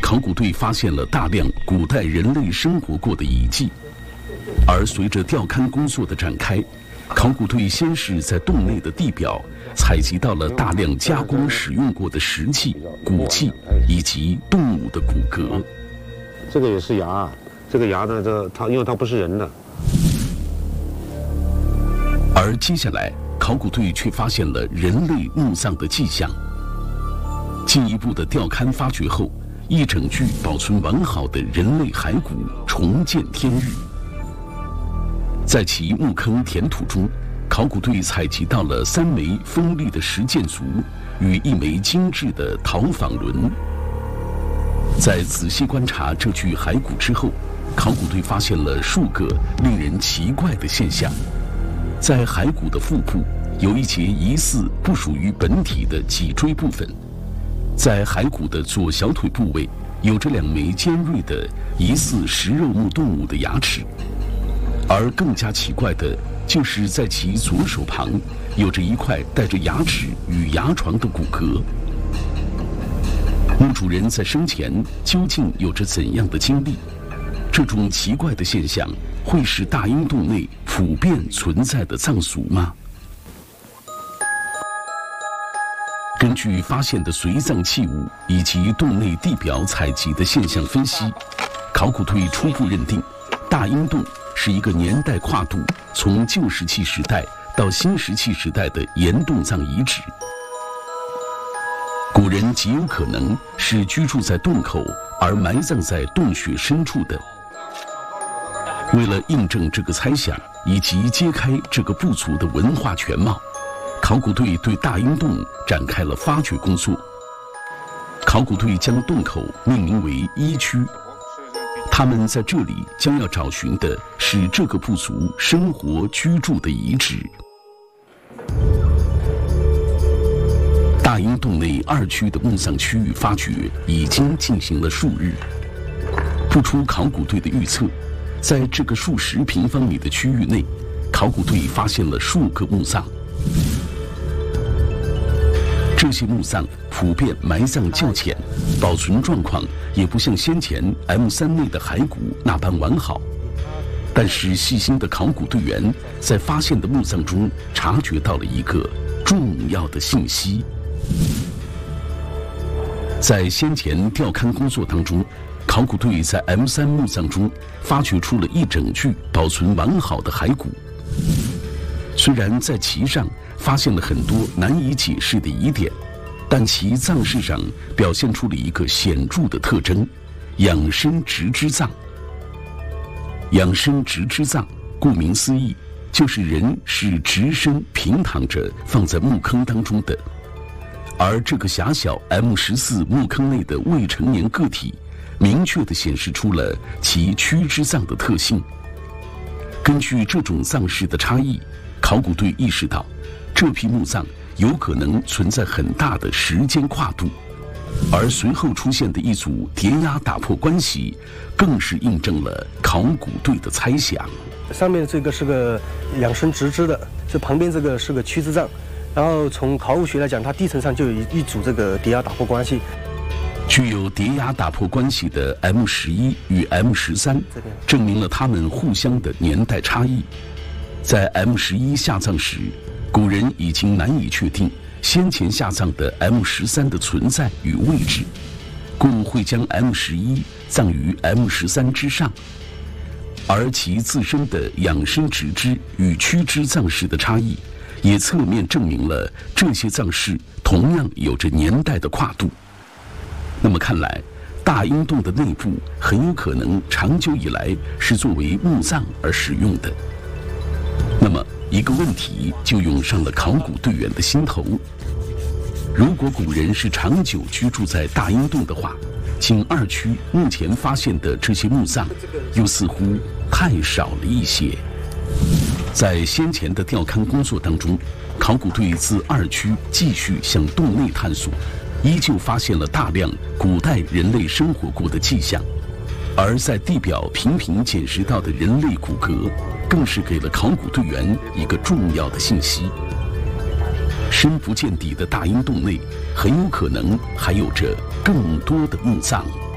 考古队发现了大量古代人类生活过的遗迹，而随着调勘工作的展开，考古队先是在洞内的地表采集到了大量加工使用过的石器、骨器以及动物的骨骼。 这个也是牙，这个牙呢，因为它不是人的。 而接下来，考古队却发现了人类墓葬的迹象。进一步的调勘发掘后，一整具保存完好的人类骸骨重见天日。在其墓坑填土中，考古队采集到了3枚锋利的石箭足与1枚精致的陶仿轮。在仔细观察这具骸骨之后，考古队发现了数个令人奇怪的现象。在骸骨的腹部有一节疑似不属于本体的脊椎部分，在骸骨的左小腿部位有着2枚尖锐的疑似食肉目动物的牙齿，而更加奇怪的就是在其左手旁有着一块带着牙齿与牙床的骨骼。墓主人在生前究竟有着怎样的经历？这种奇怪的现象会是大英洞内普遍存在的葬俗吗？根据发现的随葬器物以及洞内地表采集的现象分析，考古队初步认定，大英洞是一个年代跨度从旧石器时代到新石器时代的岩洞葬遗址。古人极有可能是居住在洞口而埋葬在洞穴深处的。为了印证这个猜想以及揭开这个部族的文化全貌，考古队对大英洞展开了发掘工作。考古队将洞口命名为1区，他们在这里将要找寻的是这个部族生活居住的遗址。大英洞内2区的墓葬区域发掘已经进行了数日，不出考古队的预测，在这个数十平方米的区域内，考古队发现了数个墓葬。这些墓葬普遍埋葬较浅，保存状况也不像先前 M3 内的骸骨那般完好。但是细心的考古队员在发现的墓葬中察觉到了一个重要的信息。在先前调勘工作当中，考古队在 M3 墓葬中发掘出了一整具保存完好的骸骨。虽然在其上发现了很多难以解释的疑点，但其葬式上表现出了一个显著的特征：仰身直肢葬。仰身直肢葬，顾名思义，就是人是直身平躺着放在墓坑当中的，而这个狭小 M14 墓坑内的未成年个体，明确地显示出了其躯肢葬的特性。根据这种葬式的差异，考古队意识到，这批墓葬有可能存在很大的时间跨度，而随后出现的一组叠压打破关系，更是印证了考古队的猜想。 上面这个是个仰身直肢的，这旁边这个是个躯肢葬，然后从考古学来讲，它地层上就有一组这个叠压打破关系。 具有叠压打破关系的 M11与 M13，证明了它们互相的年代差异。在 M11下葬时，古人已经难以确定先前下葬的 M13的存在与位置，故会将 M11葬于 M13之上，而其自身的仰身直肢与躯肢葬式的差异，也侧面证明了这些葬式同样有着年代的跨度。那么看来，大英洞的内部很有可能长久以来是作为墓葬而使用的。那么一个问题就涌上了考古队员的心头：如果古人是长久居住在大英洞的话，仅2区目前发现的这些墓葬又似乎太少了一些。在先前的调勘工作当中，考古队自2区继续向洞内探索，依旧发现了大量古代人类生活过的迹象，而在地表频频捡拾到的人类骨骼，更是给了考古队员一个重要的信息：深不见底的大英洞内，很有可能还有着更多的墓葬。